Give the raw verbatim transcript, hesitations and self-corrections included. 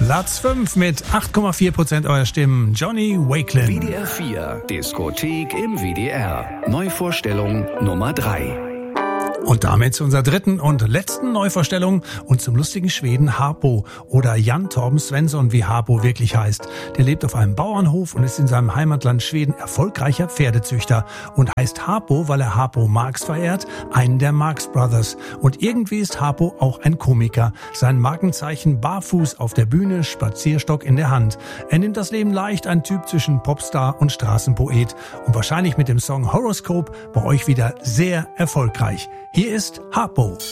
Platz fünf mit acht Komma vier Prozent eurer Stimmen, Johnny Wakelin. W D R vier, Diskothek im W D R. Neuvorstellung Nummer drei. Und damit zu unserer dritten und letzten Neuvorstellung und zum lustigen Schweden Harpo oder Jan Torben Svensson, wie Harpo wirklich heißt. Der lebt auf einem Bauernhof und ist in seinem Heimatland Schweden erfolgreicher Pferdezüchter und heißt Harpo, weil er Harpo Marx verehrt, einen der Marx Brothers. Und irgendwie ist Harpo auch ein Komiker. Sein Markenzeichen barfuß auf der Bühne, Spazierstock in der Hand. Er nimmt das Leben leicht, ein Typ zwischen Popstar und Straßenpoet und wahrscheinlich mit dem Song Horoscope bei euch wieder sehr erfolgreich. Hier ist Harpo.